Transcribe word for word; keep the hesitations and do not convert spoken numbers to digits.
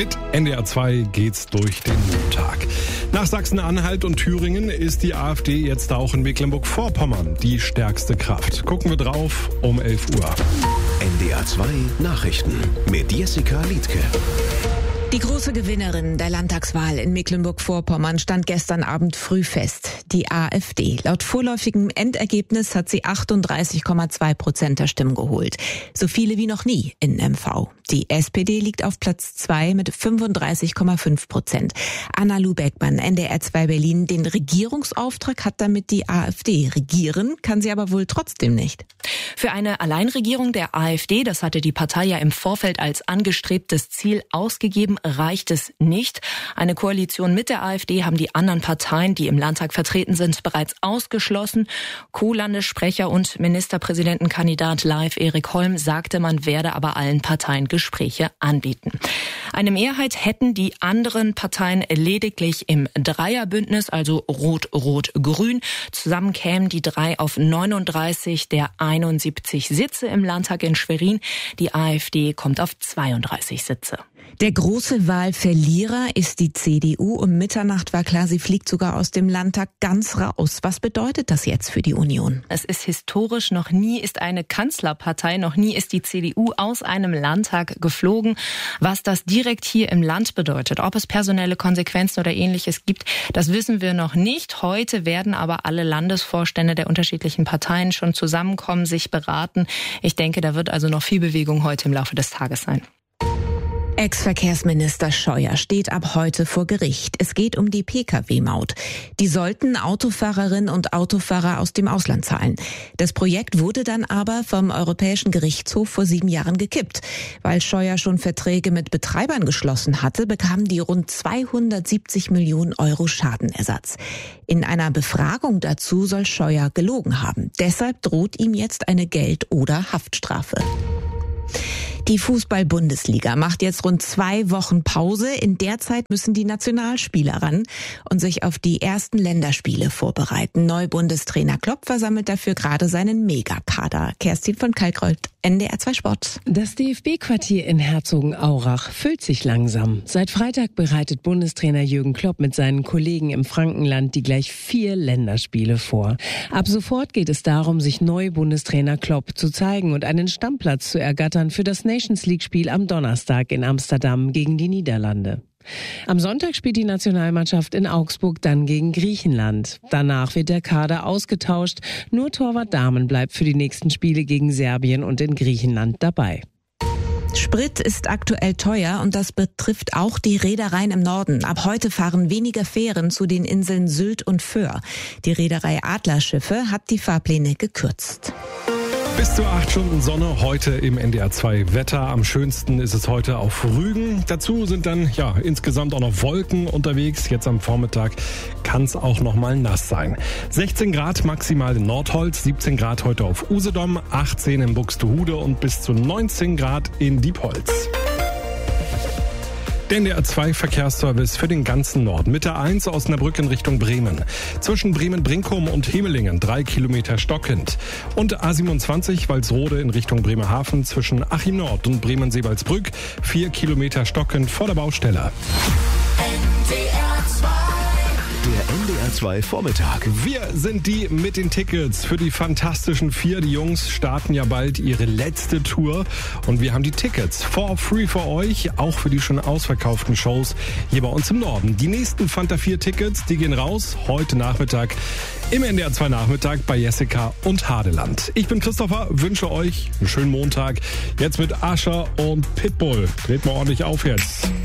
Mit N D R zwei geht's durch den Montag. Nach Sachsen-Anhalt und Thüringen ist die AfD jetzt auch in Mecklenburg-Vorpommern die stärkste Kraft. Gucken wir drauf um elf Uhr. N D R zwei Nachrichten mit Jessica Liedtke. Die große Gewinnerin der Landtagswahl in Mecklenburg-Vorpommern stand gestern Abend früh fest. Die AfD. Laut vorläufigem Endergebnis hat sie achtunddreißig Komma zwei Prozent der Stimmen geholt. So viele wie noch nie in M V. Die S P D liegt auf Platz zwei mit fünfunddreißig Komma fünf Prozent. Anna-Lu Beckmann, N D R zwei Berlin. Den Regierungsauftrag hat damit die AfD. Regieren kann sie aber wohl trotzdem nicht. Für eine Alleinregierung der AfD, das hatte die Partei ja im Vorfeld als angestrebtes Ziel ausgegeben, reicht es nicht. Eine Koalition mit der AfD haben die anderen Parteien, die im Landtag vertreten sind, bereits ausgeschlossen. Co-Landessprecher und Ministerpräsidentenkandidat Leif Erik Holm sagte, man werde aber allen Parteien Gespräche anbieten. Eine Mehrheit hätten die anderen Parteien lediglich im Dreierbündnis, also Rot-Rot-Grün. Zusammen kämen die drei auf neununddreißig der einundsiebzig Sitze im Landtag in Schwerin. Die AfD kommt auf zweiunddreißig Sitze. Der große Wahlverlierer ist die C D U. Um Mitternacht war klar, sie fliegt sogar aus dem Landtag ganz raus. Was bedeutet das jetzt für die Union? Es ist historisch. Noch nie ist eine Kanzlerpartei, noch nie ist die C D U aus einem Landtag geflogen. Was das direkt hier im Land bedeutet, ob es personelle Konsequenzen oder Ähnliches gibt, das wissen wir noch nicht. Heute werden aber alle Landesvorstände der unterschiedlichen Parteien schon zusammenkommen, sich beraten. Ich denke, da wird also noch viel Bewegung heute im Laufe des Tages sein. Ex-Verkehrsminister Scheuer steht ab heute vor Gericht. Es geht um die P K W-Maut. Die sollten Autofahrerinnen und Autofahrer aus dem Ausland zahlen. Das Projekt wurde dann aber vom Europäischen Gerichtshof vor sieben Jahren gekippt. Weil Scheuer schon Verträge mit Betreibern geschlossen hatte, bekamen die rund zweihundertsiebzig Millionen Euro Schadenersatz. In einer Befragung dazu soll Scheuer gelogen haben. Deshalb droht ihm jetzt eine Geld- oder Haftstrafe. Die Fußball-Bundesliga macht jetzt rund zwei Wochen Pause. In der Zeit müssen die Nationalspieler ran und sich auf die ersten Länderspiele vorbereiten. Neu-Bundestrainer Klopp versammelt dafür gerade seinen Megakader. Kerstin von Kalkreuth, N D R zwei Sport. Das D F B-Quartier in Herzogenaurach füllt sich langsam. Seit Freitag bereitet Bundestrainer Jürgen Klopp mit seinen Kollegen im Frankenland die gleich vier Länderspiele vor. Ab sofort geht es darum, sich Neu-Bundestrainer Klopp zu zeigen und einen Stammplatz zu ergattern für das Nations League-Spiel am Donnerstag in Amsterdam gegen die Niederlande. Am Sonntag spielt die Nationalmannschaft in Augsburg dann gegen Griechenland. Danach wird der Kader ausgetauscht. Nur Torwart Dahmen bleibt für die nächsten Spiele gegen Serbien und in Griechenland dabei. Sprit ist aktuell teuer und das betrifft auch die Reedereien im Norden. Ab heute fahren weniger Fähren zu den Inseln Sylt und Föhr. Die Reederei Adlerschiffe hat die Fahrpläne gekürzt. Bis zu acht Stunden Sonne heute im N D R zwei Wetter. Am schönsten ist es heute auf Rügen. Dazu sind dann ja insgesamt auch noch Wolken unterwegs. Jetzt am Vormittag kann es auch noch mal nass sein. sechzehn Grad maximal in Nordholz, siebzehn Grad heute auf Usedom, achtzehn in Buxtehude und bis zu neunzehn Grad in Diepholz. Der N D R zwei Verkehrsservice für den ganzen Norden. Mit der eins aus Osnabrück in Richtung Bremen. Zwischen Bremen-Brinkum und Hemelingen drei Kilometer stockend. Und A siebenundzwanzig Walsrode in Richtung Bremerhaven zwischen Achim Nord und Bremen-Seebaldsbrück vier Kilometer stockend vor der Baustelle. Der N D R zwei Vormittag. Wir sind die mit den Tickets für die Fantastischen Vier. Die Jungs starten ja bald ihre letzte Tour und wir haben die Tickets for free für euch, auch für die schon ausverkauften Shows hier bei uns im Norden. Die nächsten Fanta vier Tickets, die gehen raus heute Nachmittag im N D R zwei Nachmittag bei Jessica und Hadeland. Ich bin Christopher, wünsche euch einen schönen Montag. Jetzt mit Asher und Pitbull. Dreht mal ordentlich auf jetzt.